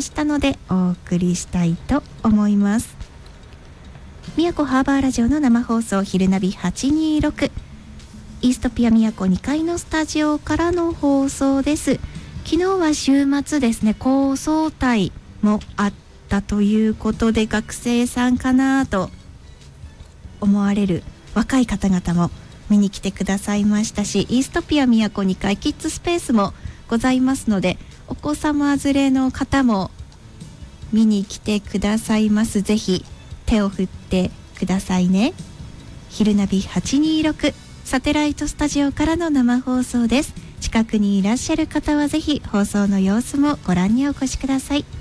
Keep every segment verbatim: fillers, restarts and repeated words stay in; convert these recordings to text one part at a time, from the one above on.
ましたのでお送りしたいと思います。宮古ハーバーラジオの生放送昼ナビはちにーろく、イーストピア宮古にかいのスタジオからの放送です。昨日は週末ですね、高層隊もあったということで、学生さんかなと思われる若い方々も見に来てくださいましたし、イーストピア宮古にかいキッズスペースもございますので、お子様連れの方も見に来てくださいます。ぜひ手を振ってくださいね。昼ナビはちにーろくサテライトスタジオからの生放送です。近くにいらっしゃる方はぜひ放送の様子もご覧にお越しください。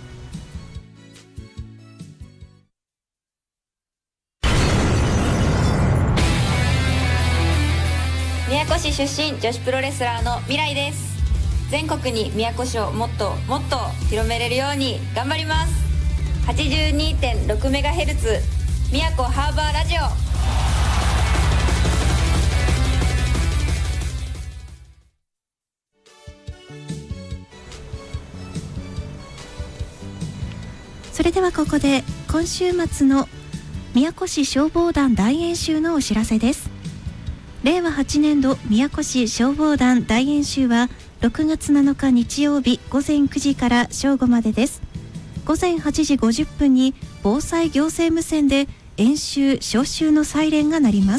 宮古市出身女子プロレスラーの未来です。全国に宮古市をもっともっと広めれるように頑張ります。 はちじゅうにてんろくメガヘルツ 宮古ハーバーラジオ。 それではここで今週末の宮古市消防団大演習のお知らせです。れいわはちねんど宮古市消防団大演習はろくがつなのか日曜日ごぜんくじから正午までです。ごぜんはちじごじゅっぷんに防災行政無線で演習招集のサイレンが鳴ります。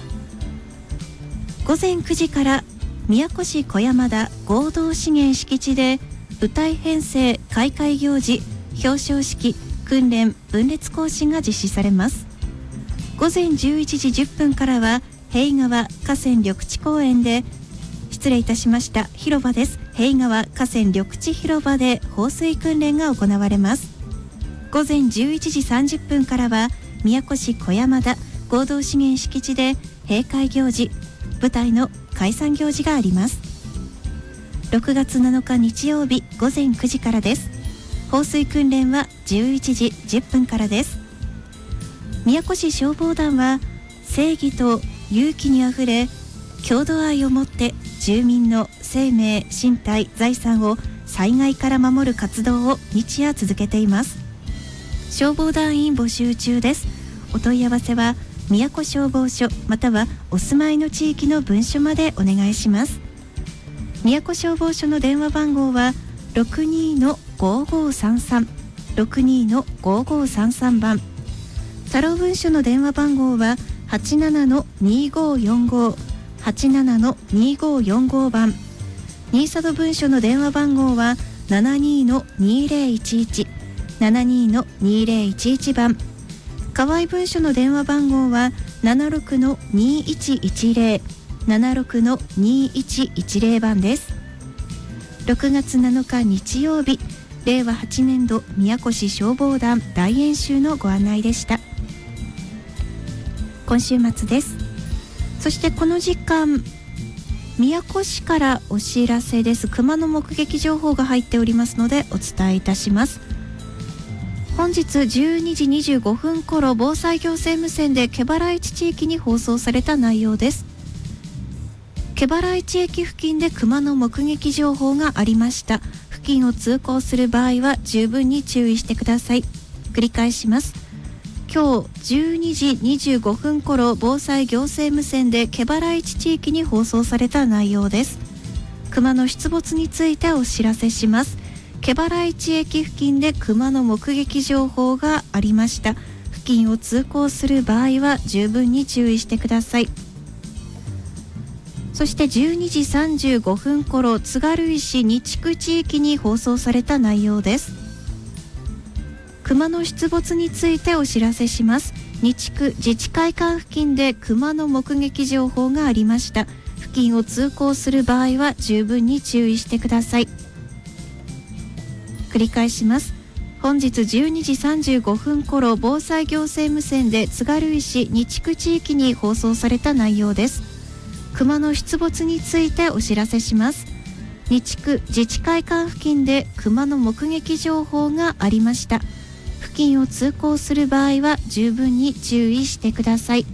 ごぜんくじから宮古市小山田合同資源敷地で部隊編成開会行事表彰式訓練分列行進が実施されます。ごぜんじゅういちじじゅっぷんからは平川河川緑地公園で失礼いたしました広場です。平川河川緑地広場で放水訓練が行われます。ごぜんじゅういちじさんじゅっぷんからは宮古市小山田合同資源敷地で閉会行事部隊の解散行事があります。ろくがつなのか日曜日ごぜんくじからです。放水訓練はじゅういちじじゅっぷんからです。宮古市消防団は正義と勇気にあふれ郷土愛を持って住民の生命身体財産を災害から守る活動を日夜続けています。消防団員募集中です。お問い合わせは宮古消防署またはお住まいの地域の分署までお願いします。宮古消防署の電話番号は ろくにーのごーごーさんさん ろくにーのごーごーさんさん 番、太郎分署の電話番号は はちななのにーごーよんごー はちななのにーごーよんごー 番、新里分署の電話番号は ななにーのにーぜろいちいち ななにーのにーぜろいちいち 番、河合分署の電話番号は ななろくのにーいちいちぜろ ななろくのにーいちいちぜろ 番です。ろくがつなのか日曜日れいわはちねんど宮古市消防団大演習のご案内でした。今週末です。そしてこの時間宮古市からお知らせです。熊の目撃情報が入っておりますのでお伝えいたします。本日じゅうにじにじゅうごふん頃防災行政無線で毛原市地域に放送された内容です。毛原市駅付近で熊の目撃情報がありました。付近を通行する場合は十分に注意してください。繰り返します。今日じゅうにじにじゅうごふん頃防災行政無線で毛原市地域に放送された内容です。熊の出没についてお知らせします。毛原市駅付近で熊の目撃情報がありました。付近を通行する場合は十分に注意してください。そしてじゅうにじさんじゅうごふん頃津軽石日区地域に放送された内容です。熊の出没についてお知らせします。日区自治会館付近で熊の目撃情報がありました。付近を通行する場合は十分に注意してください。繰り返します。本日じゅうにじさんじゅうごふん頃防災行政無線で津軽石日区地域に放送された内容です。熊の出没についてお知らせします。日区自治会館付近で熊の目撃情報がありました。付近を通行する場合は十分に注意してください。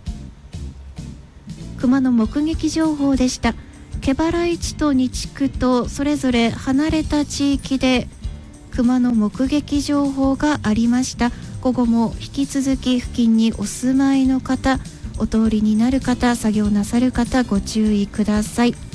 熊の目撃情報でした。毛原市と日区とそれぞれ離れた地域で熊の目撃情報がありました。午後も引き続き付近にお住まいの方、お通りになる方、作業なさる方ご注意ください。